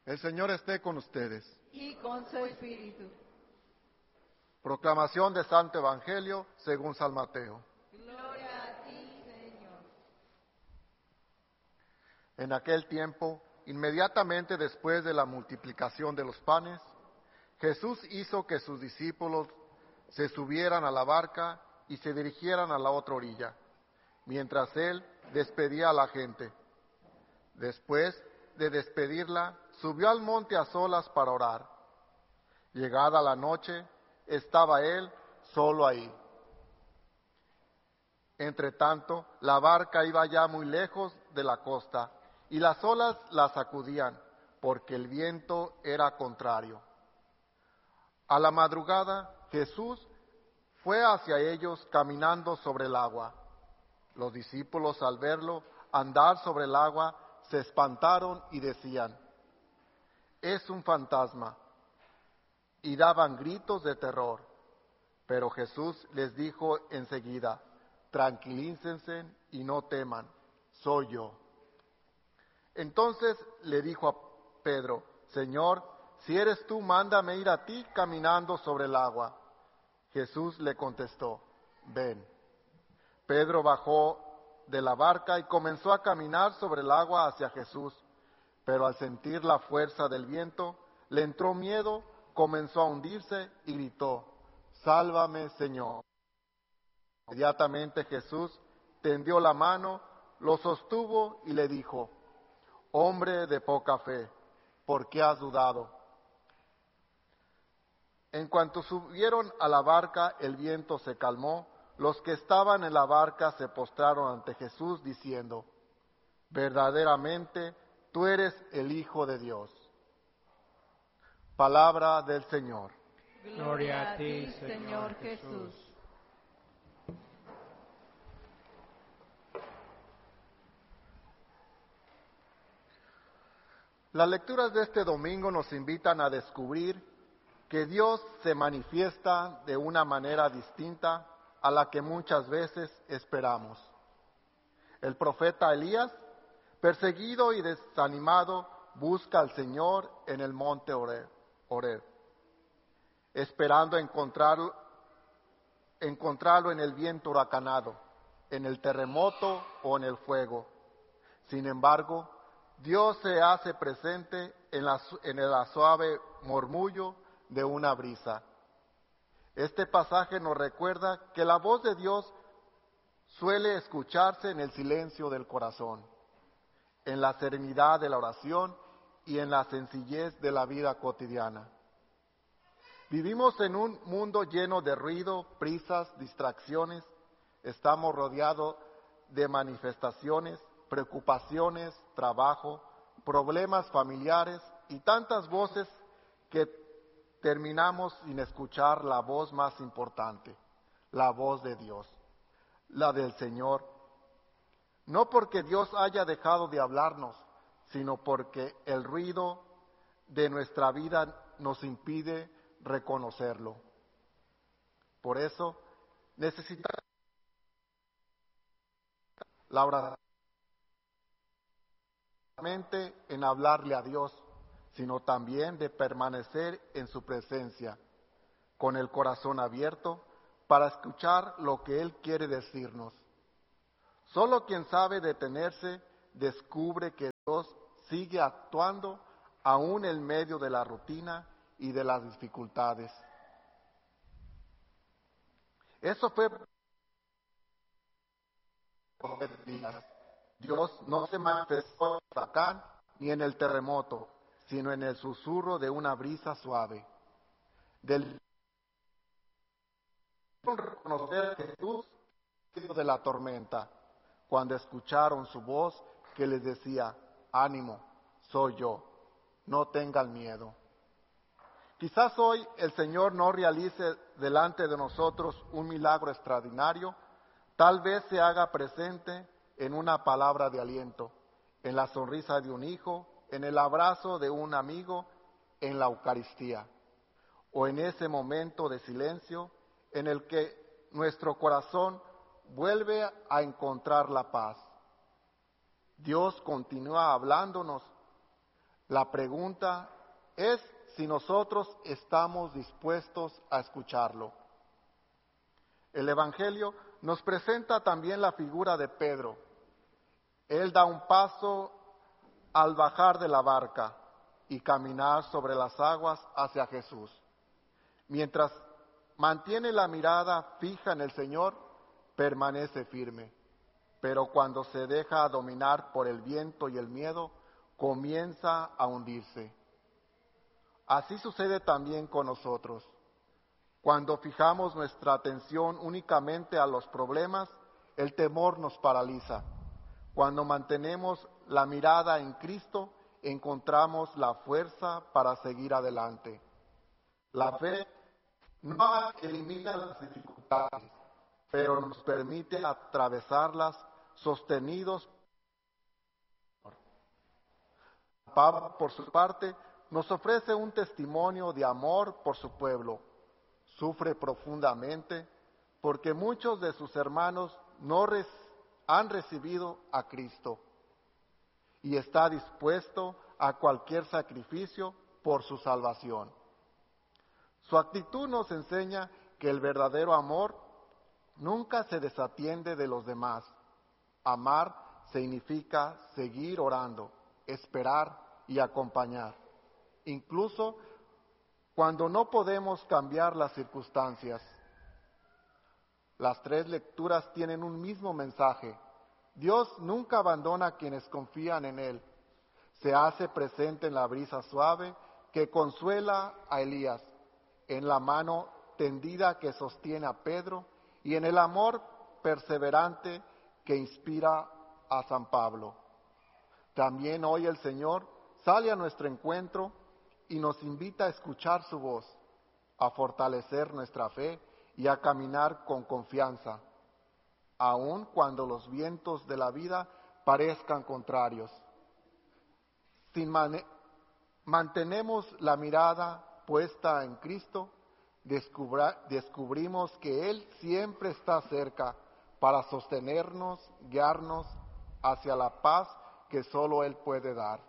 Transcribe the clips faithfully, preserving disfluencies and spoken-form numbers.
El Señor esté con ustedes. Y con su espíritu. Proclamación del Santo Evangelio según San Mateo. Gloria a ti, Señor. En aquel tiempo, inmediatamente después de la multiplicación de los panes, Jesús hizo que sus discípulos se subieran a la barca y se dirigieran a la otra orilla, mientras él despedía a la gente. Después de despedirla, subió al monte a solas para orar. Llegada la noche, estaba él solo ahí. Entretanto, la barca iba ya muy lejos de la costa, y las olas la sacudían, porque el viento era contrario. A la madrugada, Jesús fue hacia ellos caminando sobre el agua. Los discípulos, al verlo andar sobre el agua, se espantaron y decían: «Es un fantasma», y daban gritos de terror. Pero Jesús les dijo enseguida: «Tranquilícense y no teman, soy yo». Entonces le dijo a Pedro: «Señor, si eres tú, mándame ir a ti caminando sobre el agua». Jesús le contestó: «Ven». Pedro bajó de la barca y comenzó a caminar sobre el agua hacia Jesús, pero al sentir la fuerza del viento, le entró miedo, comenzó a hundirse y gritó: «Sálvame, Señor». Inmediatamente Jesús tendió la mano, lo sostuvo y le dijo: «Hombre de poca fe, ¿por qué has dudado?». En cuanto subieron a la barca, el viento se calmó. Los que estaban en la barca se postraron ante Jesús diciendo: «Verdaderamente, tú eres el Hijo de Dios». Palabra del Señor. Gloria a ti, Señor Jesús. Las lecturas de este domingo nos invitan a descubrir que Dios se manifiesta de una manera distinta a la que muchas veces esperamos. El profeta Elías, perseguido y desanimado, busca al Señor en el monte Horeb, Horeb, esperando encontrarlo, encontrarlo en el viento huracanado, en el terremoto o en el fuego. Sin embargo, Dios se hace presente en, la, en el suave murmullo de una brisa. Este pasaje nos recuerda que la voz de Dios suele escucharse en el silencio del corazón, en la serenidad de la oración y en la sencillez de la vida cotidiana. Vivimos en un mundo lleno de ruido, prisas, distracciones. Estamos rodeados de manifestaciones, preocupaciones, trabajo, problemas familiares y tantas voces que terminamos sin escuchar la voz más importante, la voz de Dios, la del Señor. No porque Dios haya dejado de hablarnos, sino porque el ruido de nuestra vida nos impide reconocerlo. Por eso necesitamos la oración en hablarle a Dios, sino también de permanecer en su presencia, con el corazón abierto para escuchar lo que Él quiere decirnos. Solo quien sabe detenerse descubre que Dios sigue actuando aún en medio de la rutina y de las dificultades. Eso fue Dios no se manifestó en el huracán ni en el terremoto, sino en el susurro de una brisa suave. Del reconocer que Jesús de la tormenta, cuando escucharon su voz que les decía: «Ánimo, soy yo, no tengan miedo». Quizás hoy el Señor no realice delante de nosotros un milagro extraordinario, tal vez se haga presente en una palabra de aliento, en la sonrisa de un hijo, en el abrazo de un amigo, en la Eucaristía, o en ese momento de silencio en el que nuestro corazón vuelve a encontrar la paz. Dios continúa hablándonos La pregunta es si nosotros estamos dispuestos a escucharlo. El Evangelio nos presenta también la figura de Pedro. Él da un paso al bajar de la barca y caminar sobre las aguas hacia Jesús. Mientras mantiene la mirada fija en el Señor, permanece firme. Pero cuando se deja dominar por el viento y el miedo, comienza a hundirse. Así sucede también con nosotros. Cuando fijamos nuestra atención únicamente a los problemas, el temor nos paraliza. Cuando mantenemos la mirada en Cristo, encontramos la fuerza para seguir adelante. La fe no elimina las dificultades, pero nos permite atravesarlas sostenidos. Pablo, por su parte, nos ofrece un testimonio de amor por su pueblo. Sufre profundamente porque muchos de sus hermanos no res- han recibido a Cristo y está dispuesto a cualquier sacrificio por su salvación. Su actitud nos enseña que el verdadero amor nunca se desatiende de los demás. Amar significa seguir orando, esperar y acompañar, incluso cuando no podemos cambiar las circunstancias. Las tres lecturas tienen un mismo mensaje. Dios nunca abandona a quienes confían en Él. Se hace presente en la brisa suave que consuela a Elías, en la mano tendida que sostiene a Pedro y en el amor perseverante que inspira a San Pablo. También hoy el Señor sale a nuestro encuentro y nos invita a escuchar su voz, a fortalecer nuestra fe y a caminar con confianza, aun cuando los vientos de la vida parezcan contrarios. Si mane- mantenemos la mirada puesta en Cristo, descubra- descubrimos que Él siempre está cerca para sostenernos, guiarnos hacia la paz que solo Él puede dar.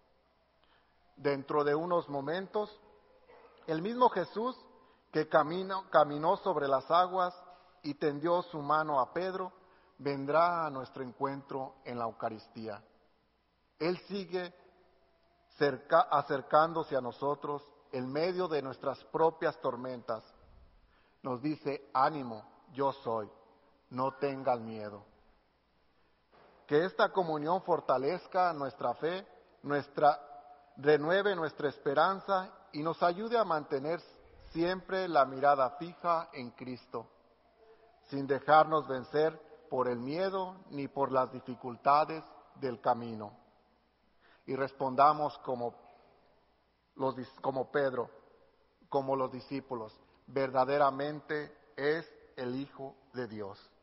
Dentro de unos momentos, el mismo Jesús que camino, caminó sobre las aguas y tendió su mano a Pedro, vendrá a nuestro encuentro en la Eucaristía. Él sigue cerca, acercándose a nosotros en medio de nuestras propias tormentas. Nos dice: ánimo, yo soy, no tengan miedo. Que esta comunión fortalezca nuestra fe, nuestra renueve nuestra esperanza y nos ayude a mantener siempre la mirada fija en Cristo, sin dejarnos vencer por el miedo ni por las dificultades del camino. Y respondamos como, los, como Pedro, como los discípulos: verdaderamente es el Hijo de Dios.